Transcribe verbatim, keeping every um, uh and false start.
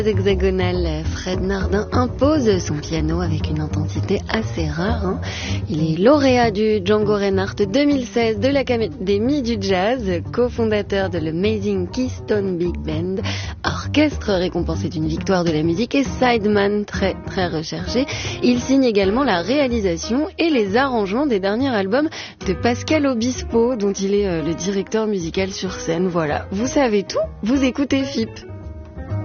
Hexagonal, Fred Nardin impose son piano avec une intensité assez rare. Hein. Il est lauréat du Django Reinhardt deux mille seize de l'Académie du Jazz, cofondateur de l'Amazing Keystone Big Band, orchestre récompensé d'une victoire de la musique et sideman très très recherché. Il signe également la réalisation et les arrangements des derniers albums de Pascal Obispo, dont il est euh, le directeur musical sur scène. Voilà, vous savez tout, vous écoutez F I P.